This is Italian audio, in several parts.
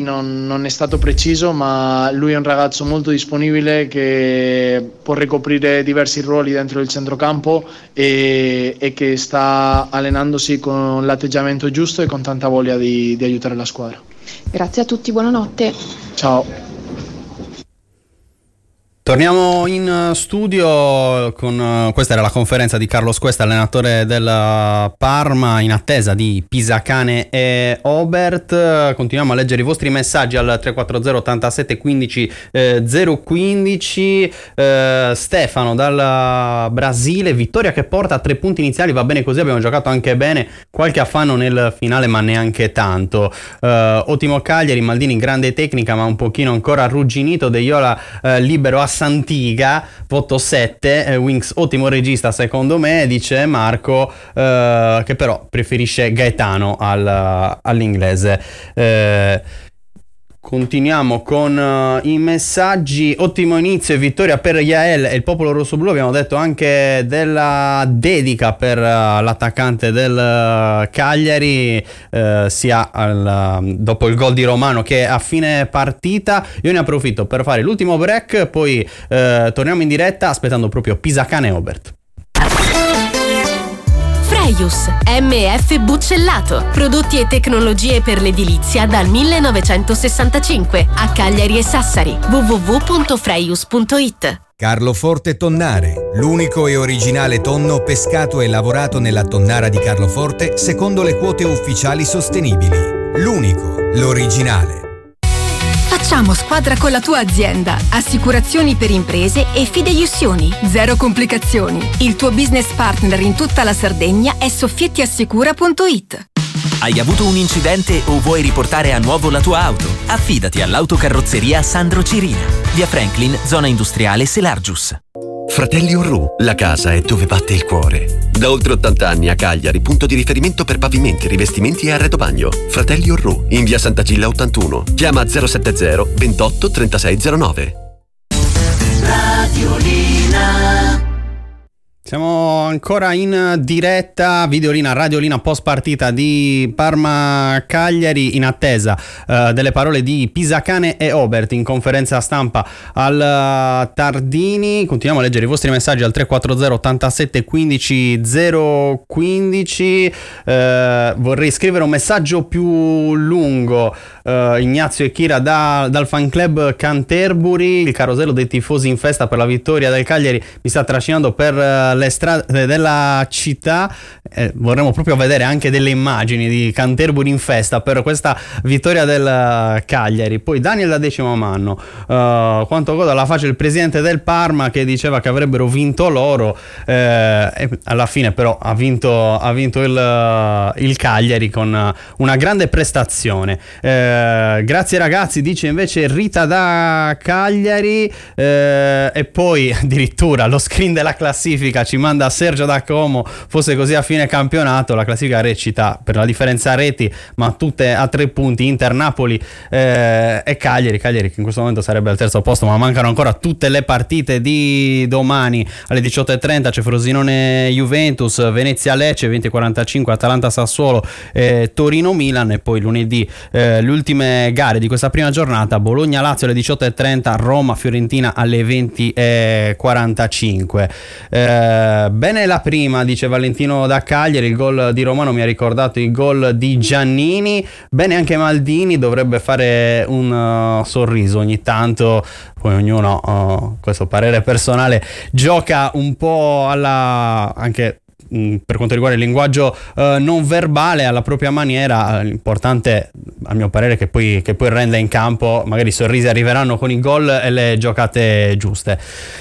magari non è stato preciso, ma lui è un ragazzo molto disponibile che può ricoprire diversi ruoli dentro il centrocampo e che sta allenandosi con l'atteggiamento giusto e con tanta voglia di aiutare la squadra. Grazie a tutti, buonanotte. Ciao. Torniamo in studio con questa era la conferenza di Carlos Cuesta, allenatore del Parma, in attesa di Pisacane e Obert. Continuiamo a leggere i vostri messaggi al 340 87 15 015. Stefano dal Brasile: vittoria che porta a 3 punti iniziali, va bene così, abbiamo giocato anche bene, qualche affanno nel finale ma neanche tanto. Ottimo Cagliari, Maldini grande tecnica ma un pochino ancora arrugginito, De Iola libero a Santiga, voto 7. Winks ottimo regista secondo me, dice Marco, che però preferisce Gaetano all'inglese. Continuiamo con i messaggi. Ottimo inizio e vittoria per Yael e il popolo rossoblu. Abbiamo detto anche della dedica per l'attaccante del Cagliari, sia dopo il gol di Romano che a fine partita. Io ne approfitto per fare l'ultimo break, poi torniamo in diretta aspettando proprio Pisacane e Obert. Freius MF Buccellato, prodotti e tecnologie per l'edilizia dal 1965, a Cagliari e Sassari. www.freius.it. Carloforte Tonnare, l'unico e originale tonno pescato e lavorato nella tonnara di Carloforte secondo le quote ufficiali sostenibili. L'unico, l'originale. Facciamo squadra con la tua azienda. Assicurazioni per imprese e fideiussioni. Zero complicazioni. Il tuo business partner in tutta la Sardegna è soffiettiassicura.it. Hai avuto un incidente o vuoi riportare a nuovo la tua auto? Affidati all'autocarrozzeria Sandro Cirina. Via Franklin, zona industriale Selargius. Fratelli Orru, la casa è dove batte il cuore. Da oltre 80 anni a Cagliari, punto di riferimento per pavimenti, rivestimenti e arredo bagno. Fratelli Orru, in via Santa Gilla 81. Chiama 070 28 3609. Radiolina. Siamo ancora in diretta, videolina, radiolina post partita di Parma-Cagliari, in attesa delle parole di Pisacane e Obert in conferenza stampa al Tardini. Continuiamo a leggere i vostri messaggi al 340 87 15 015. Vorrei scrivere un messaggio più lungo. Ignazio e Kira dal fan club Canterbury. Il carosello dei tifosi in festa per la vittoria del Cagliari mi sta trascinando per le strade della città. Vorremmo proprio vedere anche delle immagini di Canterbury in festa per questa vittoria del Cagliari. Poi Daniel da Decimo Manno, quanto goda alla faccia il presidente del Parma che diceva che avrebbero vinto loro, e alla fine però ha vinto il Cagliari con una grande prestazione. Grazie ragazzi, dice invece Rita da Cagliari. E poi addirittura lo screen della classifica ci manda Sergio da Como. Fosse così a fine campionato, la classifica recita per la differenza reti, ma tutte a 3 punti, Inter, Napoli e Cagliari che in questo momento sarebbe al terzo posto, ma mancano ancora tutte le partite di domani. Alle 18:30 c'è Frosinone Juventus, Venezia Lecce, 20:45 Atalanta Sassuolo, Torino Milan, e poi lunedì le ultime gare di questa prima giornata: Bologna Lazio alle 18:30, Roma Fiorentina alle 20:45. Bene la prima, dice Valentino da Cagliari, il gol di Romano mi ha ricordato il gol di Giannini. Bene anche Maldini, dovrebbe fare un sorriso ogni tanto. Poi ognuno, questo parere personale, gioca un po' anche per quanto riguarda il linguaggio non verbale alla propria maniera. L'importante a mio parere è che poi renda in campo. Magari i sorrisi arriveranno con i gol e le giocate giuste.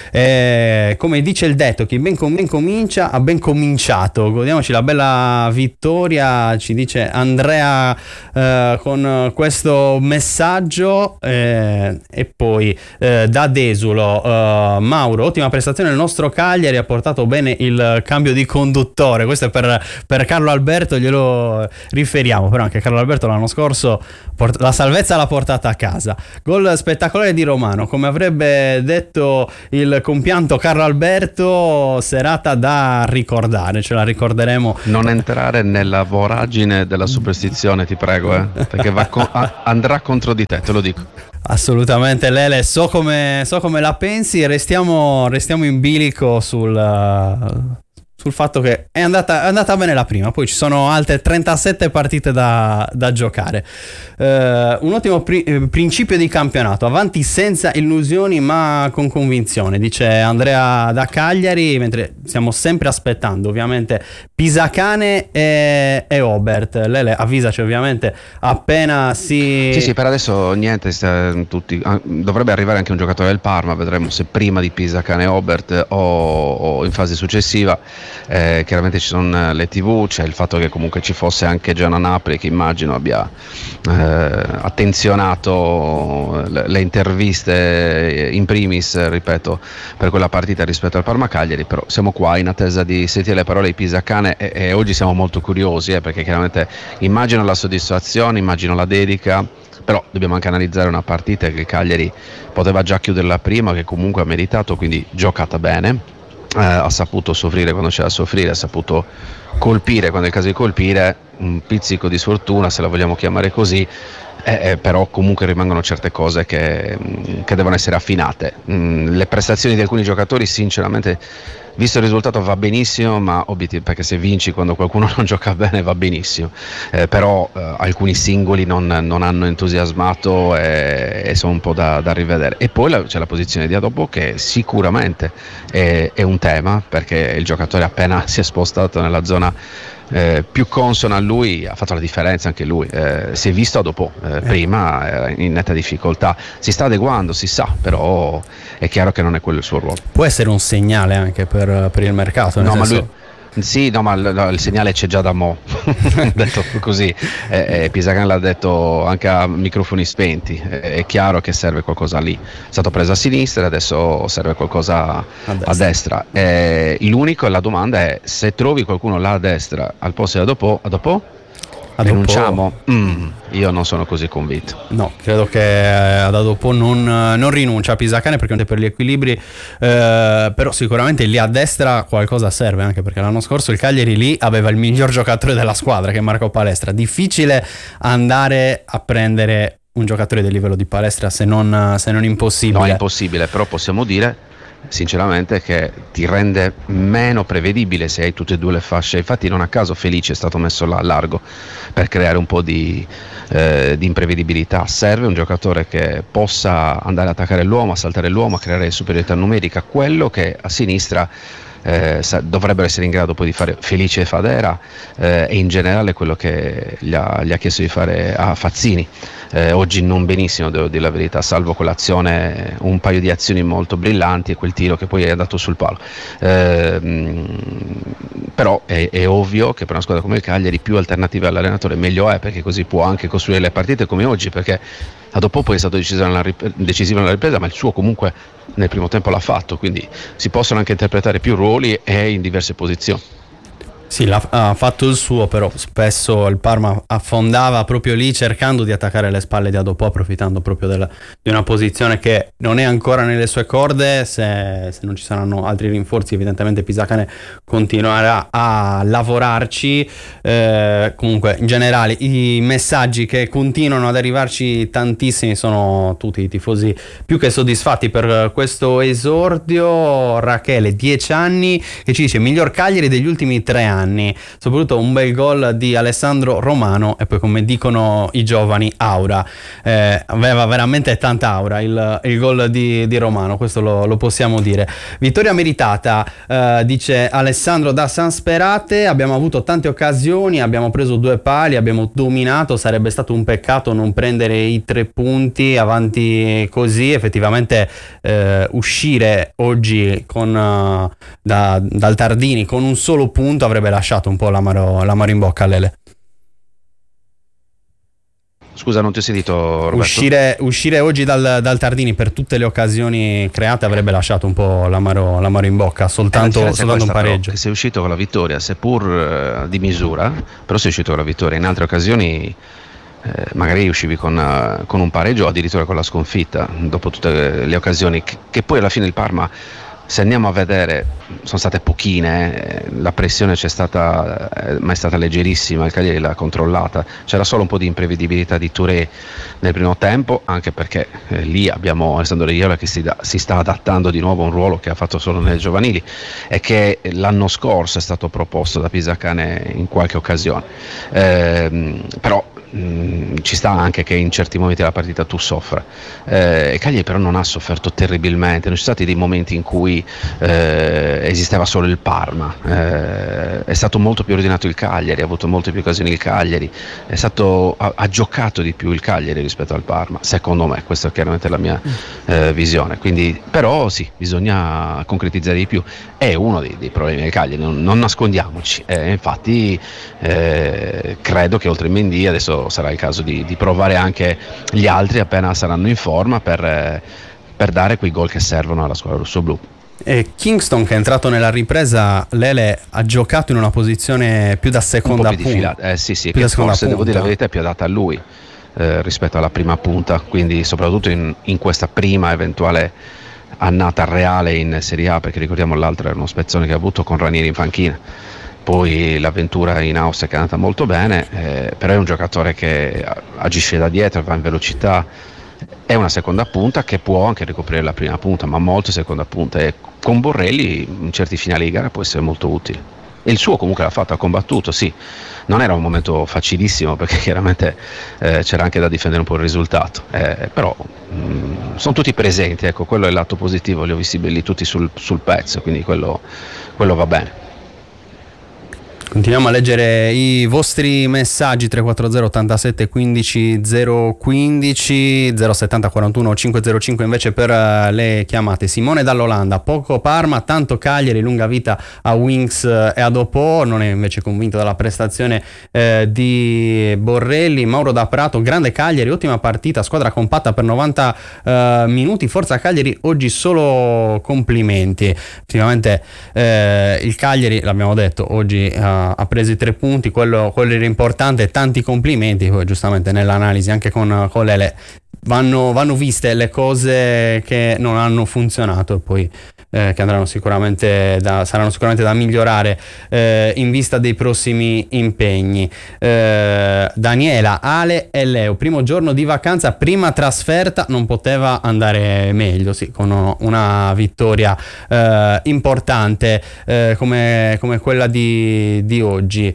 Come dice il detto, chi ben comincia ha ben cominciato. Godiamoci la bella vittoria, ci dice Andrea con questo messaggio. E poi da Desulo, Mauro, ottima prestazione del nostro Cagliari, ha portato bene il cambio di conduzione conduttore. Questo è per Carlo Alberto, glielo riferiamo, però anche Carlo Alberto l'anno scorso la salvezza l'ha portata a casa. Gol spettacolare di Romano, come avrebbe detto il compianto Carlo Alberto, serata da ricordare, ce la ricorderemo. Non entrare nella voragine della superstizione, ti prego, perché andrà contro di te, te lo dico. Assolutamente, Lele, so come la pensi. Restiamo in bilico sul fatto che è andata bene la prima, poi ci sono altre 37 partite da giocare. Un ottimo principio di campionato, avanti senza illusioni ma con convinzione, dice Andrea da Cagliari, mentre stiamo sempre aspettando ovviamente Pisacane e Obert. Lele, avvisaci ovviamente appena Sì, per adesso niente, dovrebbe arrivare anche un giocatore del Parma, vedremo se prima di Pisacane e Obert o in fase successiva. Chiaramente ci sono le TV, c'è il fatto che comunque ci fosse anche Gianna Napoli, che immagino abbia attenzionato le interviste in primis, ripeto, per quella partita rispetto al Parma Cagliari. Però siamo qua in attesa di sentire le parole di Pisacane e oggi siamo molto curiosi, perché chiaramente immagino la soddisfazione, immagino la dedica, però dobbiamo anche analizzare una partita che il Cagliari poteva già chiuderla prima, che comunque ha meritato, quindi giocata bene. Ha saputo soffrire quando c'era da soffrire, ha saputo colpire quando è il caso di colpire, un pizzico di sfortuna se la vogliamo chiamare così, però comunque rimangono certe cose che devono essere affinate. Le prestazioni di alcuni giocatori sinceramente, visto il risultato, va benissimo, ma perché se vinci quando qualcuno non gioca bene va benissimo, però alcuni singoli non hanno entusiasmato e sono un po' da rivedere. E poi c'è la posizione di Adobbo, che sicuramente è un tema, perché il giocatore appena si è spostato nella zona più consona a lui ha fatto la differenza anche lui. Si è visto dopo, prima era in netta difficoltà, si sta adeguando, si sa, però è chiaro che non è quello il suo ruolo. Può essere un segnale anche per il mercato, nel senso... Ma il segnale c'è già da mo', detto così. Pisacane l'ha detto anche a microfoni spenti, è chiaro che serve qualcosa lì. È stato preso a sinistra, adesso serve qualcosa a destra. L'unico, la domanda è: se trovi qualcuno là a destra al posto di Adopò, rinunciamo? Io non sono così convinto. No, credo che ad Adopò non rinuncia a Pisacane, perché per gli equilibri, però sicuramente lì a destra qualcosa serve, anche perché l'anno scorso il Cagliari lì aveva il miglior giocatore della squadra, che è Marco Palestra. Difficile andare a prendere un giocatore del livello di Palestra, se non impossibile. No, è impossibile, però possiamo dire sinceramente che ti rende meno prevedibile se hai tutte e due le fasce. Infatti non a caso Felice è stato messo là a largo, per creare un po' di imprevedibilità. Serve un giocatore che possa andare ad attaccare l'uomo, a saltare l'uomo, a creare superiorità numerica, quello che a sinistra dovrebbero essere in grado poi di fare Felice e Fadera, e in generale quello che gli ha chiesto di fare a Fazzini. Oggi non benissimo, devo dire la verità, salvo quell'azione, un paio di azioni molto brillanti e quel tiro che poi è andato sul palo. Però è ovvio che per una squadra come il Cagliari più alternative all'allenatore meglio è, perché così può anche costruire le partite come oggi, perché dopo poi è stato decisivo nella ripresa, ma il suo comunque nel primo tempo l'ha fatto, quindi si possono anche interpretare più ruoli e in diverse posizioni. Sì, ha fatto il suo, però spesso il Parma affondava proprio lì, cercando di attaccare le spalle di Adopò, approfittando proprio di una posizione che non è ancora nelle sue corde. Se non ci saranno altri rinforzi, evidentemente Pisacane continuerà a lavorarci. Comunque, in generale, i messaggi che continuano ad arrivarci tantissimi sono tutti i tifosi più che soddisfatti per questo esordio. Rachele, 10 anni, che ci dice: miglior Cagliari degli ultimi 3 anni. Soprattutto un bel gol di Alessandro Romano, e poi, come dicono i giovani, aura. Aveva veramente tanta aura il gol di Romano, questo lo possiamo dire. Vittoria meritata, dice Alessandro da San Sperate. Abbiamo avuto tante occasioni, abbiamo preso 2 pali, abbiamo dominato, sarebbe stato un peccato non prendere i 3 punti avanti così. Effettivamente uscire oggi dal Tardini con un solo punto avrebbe lasciato un po' l'amaro in bocca a Lele. Scusa, non ti ho sentito, Roberto. Uscire oggi dal Tardini per tutte le occasioni create avrebbe lasciato un po' l'amaro in bocca, soltanto un pareggio. Però, sei uscito con la vittoria, seppur di misura, però sei uscito con la vittoria. In altre occasioni magari uscivi con un pareggio o addirittura con la sconfitta, dopo tutte le occasioni che poi alla fine il Parma, se andiamo a vedere, sono state pochine, la pressione c'è stata, ma è stata leggerissima, il Cagliari l'ha controllata, c'era solo un po' di imprevedibilità di Touré nel primo tempo, anche perché lì abbiamo Alessandro Reiola che si sta adattando di nuovo a un ruolo che ha fatto solo nelle giovanili e che l'anno scorso è stato proposto da Pisacane in qualche occasione, però ci sta anche che in certi momenti della partita tu soffra. Cagliari però non ha sofferto terribilmente, non ci sono stati dei momenti in cui esisteva solo il Parma, è stato molto più ordinato il Cagliari, ha avuto molte più occasioni il Cagliari, ha giocato di più il Cagliari rispetto al Parma, secondo me, questa è chiaramente la mia visione, quindi però sì, bisogna concretizzare di più, è uno dei problemi del Cagliari, non nascondiamoci, infatti credo che oltre a Mendy adesso sarà il caso di provare anche gli altri appena saranno in forma per dare quei gol che servono alla squadra rossoblù. E Kingston, che è entrato nella ripresa, Lele ha giocato in una posizione più da seconda punta. Sì, che forse devo dire la verità è più adatta a lui rispetto alla prima punta, quindi soprattutto in questa prima eventuale annata reale in Serie A, perché ricordiamo l'altro era uno spezzone che ha avuto con Ranieri in panchina. Poi l'avventura in Austria che è andata molto bene, però è un giocatore che agisce da dietro, va in velocità, è una seconda punta che può anche ricoprire la prima punta, ma molto seconda punta, e con Borrelli in certi finali di gara può essere molto utile. E il suo comunque l'ha fatto, ha combattuto, sì, non era un momento facilissimo perché chiaramente c'era anche da difendere un po' il risultato, però sono tutti presenti, ecco, quello è il lato positivo, li ho visti belli tutti sul pezzo, quindi quello va bene. Continuiamo a leggere i vostri messaggi: 340 87 15 015 070 41 505 invece per le chiamate. Simone dall'Olanda: poco Parma, tanto Cagliari, lunga vita a Winks e a Dopò. Non è invece convinto dalla prestazione di Borrelli. Mauro da Prato: grande Cagliari, ottima partita, squadra compatta per 90 minuti, forza Cagliari, oggi solo complimenti. Effettivamente il Cagliari, l'abbiamo detto, oggi ha preso i 3 punti, quello era importante, tanti complimenti. Poi giustamente nell'analisi anche con Lele vanno viste le cose che non hanno funzionato e poi che saranno sicuramente da migliorare in vista dei prossimi impegni. Daniela, Ale e Leo: primo giorno di vacanza, prima trasferta, non poteva andare meglio, sì, con una vittoria importante come quella di oggi.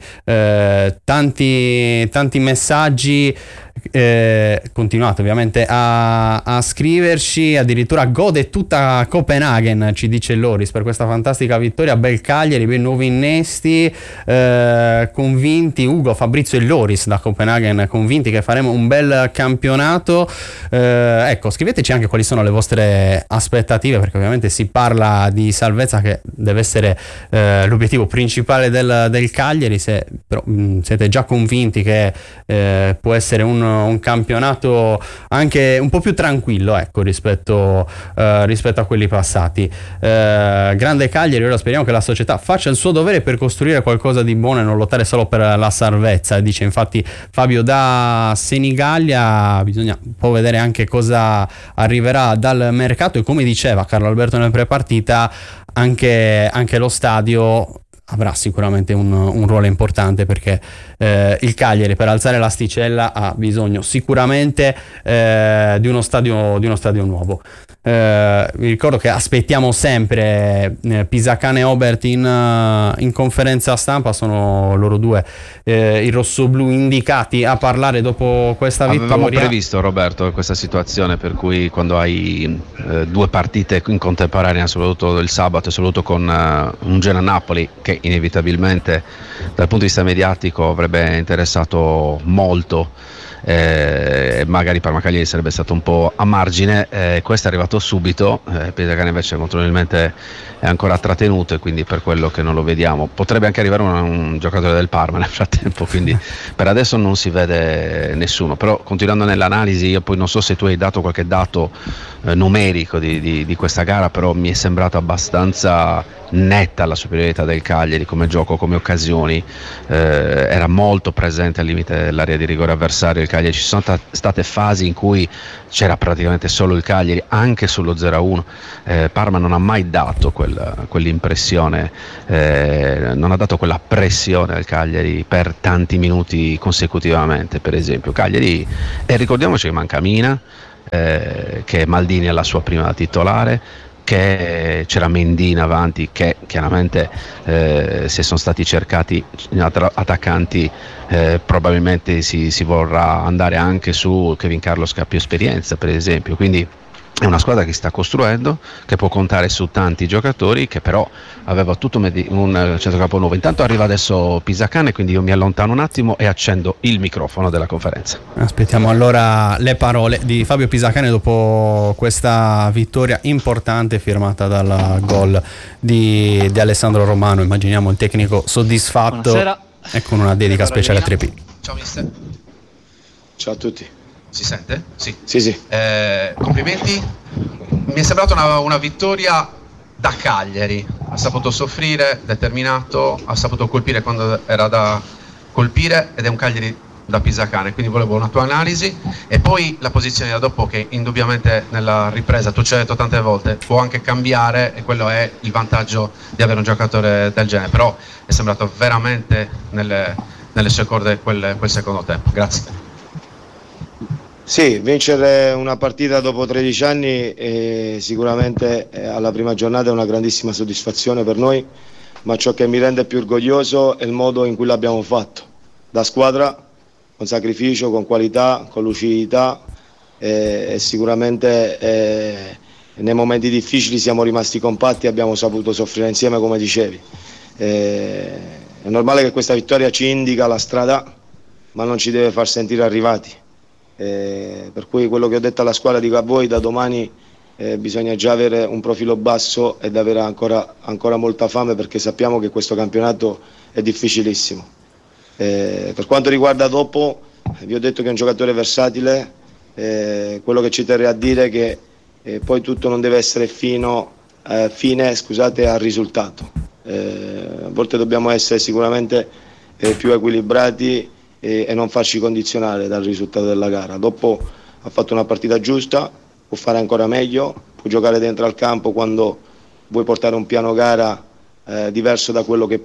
Tanti messaggi. Continuate ovviamente a scriverci, addirittura gode tutta Copenaghen, ci dice Loris, per questa fantastica vittoria. Bel Cagliari, bei nuovi innesti, convinti. Ugo, Fabrizio e Loris da Copenaghen, convinti che faremo un bel campionato. Ecco, scriveteci anche quali sono le vostre aspettative, perché ovviamente si parla di salvezza, che deve essere l'obiettivo principale del Cagliari. Se però siete già convinti che può essere un campionato anche un po' più tranquillo, ecco, rispetto a quelli passati. Grande Cagliari, ora speriamo che la società faccia il suo dovere per costruire qualcosa di buono e non lottare solo per la salvezza, dice infatti Fabio da Senigallia. Bisogna un po' vedere anche cosa arriverà dal mercato, e come diceva Carlo Alberto nel prepartita, anche lo stadio avrà sicuramente un ruolo importante, perché il Cagliari, per alzare l'asticella, ha bisogno sicuramente di uno stadio nuovo. Vi ricordo che aspettiamo sempre Pisacane e Obert in conferenza stampa, sono loro due i rossoblù indicati a parlare dopo questa vittoria. Avevamo previsto, Roberto, questa situazione per cui quando hai 2 partite in contemporanea, soprattutto il sabato e soprattutto con un Genoa-Napoli che inevitabilmente dal punto di vista mediatico avrebbe interessato molto, magari Parma Cagliari sarebbe stato un po' a margine, questo è arrivato subito, Pisacane invece molto probabilmente è ancora trattenuto e quindi per quello che non lo vediamo. Potrebbe anche arrivare un giocatore del Parma nel frattempo, quindi per adesso non si vede nessuno. Però continuando nell'analisi, io poi non so se tu hai dato qualche dato numerico di questa gara, però mi è sembrato abbastanza netta la superiorità del Cagliari come gioco, come occasioni, era molto presente al limite dell'area di rigore avversario il Cagliari. Ci sono state fasi in cui c'era praticamente solo il Cagliari, anche sullo 0-1. Parma non ha mai dato quell'impressione, non ha dato quella pressione al Cagliari per tanti minuti consecutivamente, per esempio Cagliari, e ricordiamoci che manca Mina, che Maldini è la sua prima titolare, che c'era Mendina avanti, che chiaramente se sono stati cercati attaccanti probabilmente si vorrà andare anche su Kevin Carlos che ha più esperienza, per esempio. Quindi è una squadra che sta costruendo, che può contare su tanti giocatori, che però aveva tutto un centrocampo nuovo. Intanto arriva adesso Pisacane, quindi io mi allontano un attimo e accendo il microfono della conferenza. Aspettiamo allora le parole di Fabio Pisacane dopo questa vittoria importante firmata dal gol di Alessandro Romano. Immaginiamo il tecnico soddisfatto. Buonasera. E con una dedica speciale a 3P. Ciao mister. Ciao a tutti. Si sente? Sì. Sì. Complimenti. Mi è sembrata una vittoria da Cagliari. Ha saputo soffrire, determinato, ha saputo colpire quando era da colpire, ed è un Cagliari da Pisacane, quindi volevo una tua analisi. E poi la posizione da dopo, che indubbiamente nella ripresa, tu ci hai detto tante volte, può anche cambiare, e quello è il vantaggio di avere un giocatore del genere, però è sembrato veramente nelle sue corde quel secondo tempo. Grazie. Sì, vincere una partita dopo 13 anni sicuramente alla prima giornata è una grandissima soddisfazione per noi, ma ciò che mi rende più orgoglioso è il modo in cui l'abbiamo fatto, da squadra, con sacrificio, con qualità, con lucidità, e sicuramente nei momenti difficili siamo rimasti compatti e abbiamo saputo soffrire insieme, come dicevi. È normale che questa vittoria ci indica la strada, ma non ci deve far sentire arrivati. Per cui quello che ho detto alla squadra dico a voi: da domani bisogna già avere un profilo basso ed avere ancora molta fame, perché sappiamo che questo campionato è difficilissimo. Per quanto riguarda dopo, vi ho detto che è un giocatore versatile, quello che ci terrei a dire è che poi tutto non deve essere fine al risultato. A volte dobbiamo essere sicuramente più equilibrati e non farci condizionare dal risultato della gara. Dopo ha fatto una partita giusta, può fare ancora meglio, può giocare dentro al campo quando vuoi portare un piano gara diverso da quello che